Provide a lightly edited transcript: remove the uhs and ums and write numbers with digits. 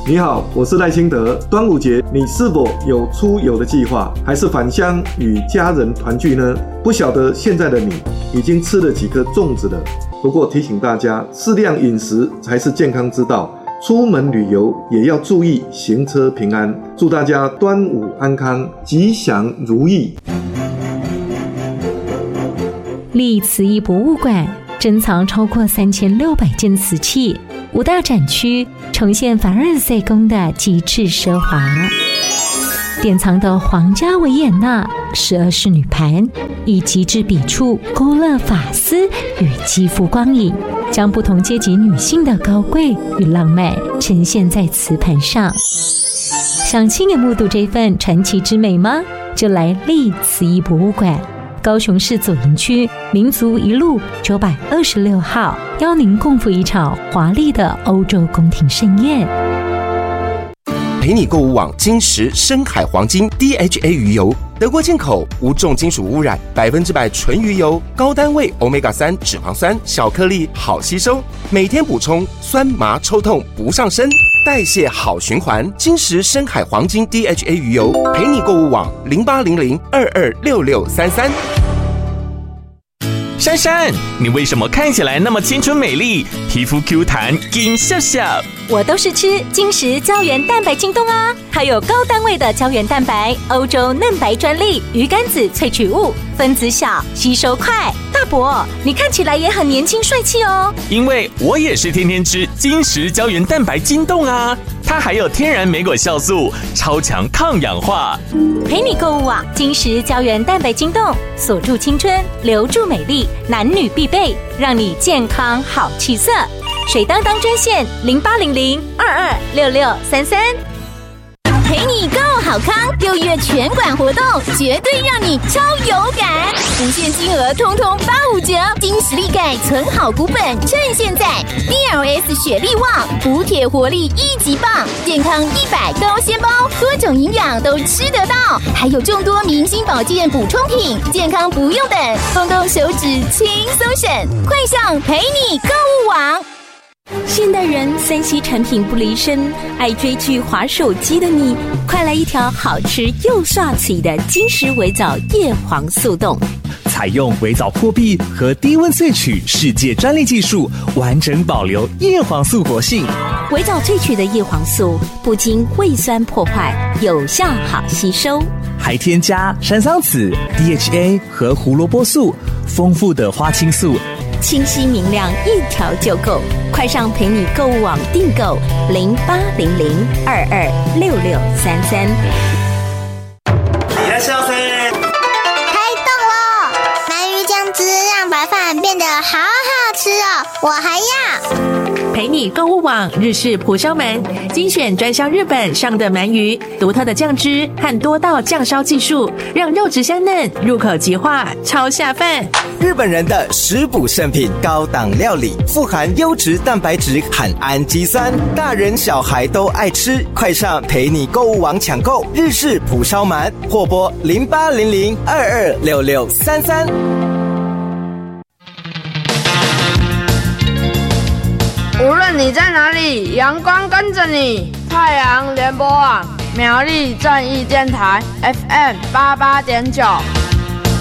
你好，我是赖清德。端午节你是否有出游的计划，还是返乡与家人团聚呢？不晓得现在的你已经吃了几颗粽子了。不过提醒大家，适量饮食才是健康之道。出门旅游也要注意行车平安。祝大家端午安康，吉祥如意。 立慈义博物馆珍藏超过3600件瓷器，5大展区呈现凡尔赛宫的极致奢华，典藏的皇家维也纳12式女盘，以极致笔触勾勒发丝与肌肤光影，将不同阶级女性的高贵与浪漫呈现在瓷盘上。想亲眼目睹这份传奇之美吗？就来立慈义博物馆。高雄市左营区民族一路926号，邀您共赴一场华丽的欧洲宫廷盛宴。 陪你购物网金石深海黄金 DHA 鱼油，德国进口，无重金属污染，100%纯鱼油，高单位 Omega-3 脂肪酸，小颗粒好吸收，每天补充，酸麻抽痛不上身，代谢好循环。金石深海黄金 DHA 鱼油，陪你购物网0800226633。 珊珊，你为什么看起来那么青春美丽，皮肤 Q 弹，金笑笑？ 我都是吃金石胶原蛋白晶冻啊，还有高单位的胶原蛋白，欧洲嫩白专利，鱼肝子萃取物，分子小，吸收快。大伯，你看起来也很年轻帅气哦。 因为我也是天天吃金石胶原蛋白晶冻啊，它还有天然莓果酵素，超强抗氧化。 陪你购物网金石胶原蛋白晶冻，锁住青春，留住美丽，男女必备，让你健康好气色。水当当专线0800226633。 陪你购好康，6月全馆活动绝对让你超有感，无限金额通通85折，金实力钙存好股本，趁现在 DLS 雪力旺，补铁活力1级棒，健康100都先包，多种营养都吃得到，还有众多明星保健补充品，健康不用等，动动手指轻松省，快上陪你购物网。 现代人3C 产品不离身，爱追剧滑手机的你，快来一条好吃又刷嘴的金石微藻叶黄素冻， 采用微藻破壁和低温萃取世界专利技术，完整保留叶黄素活性。 微藻萃取的叶黄素不经胃酸破坏，有效好吸收， 还添加山桑子、DHA 和胡萝卜素，丰富的花青素， 清晰明亮，一条就够。快上陪你购物网订购0800226633。 开动喽！鳗鱼酱汁让白饭变得好好吃哦，我还要。 陪你购物网日式蒲烧鳗，精选专销日本上的鳗鱼，独特的酱汁和多道酱烧技术，让肉质香嫩，入口即化，超下饭。 日本人的食补圣品，高档料理，富含优质蛋白质和氨基酸，大人小孩都爱吃。快上陪你购物网抢购日式蒲烧鳗，或拨0800226633。 无论你在哪里，阳光跟着你。太阳联播网苗栗正义电台 FM88.9。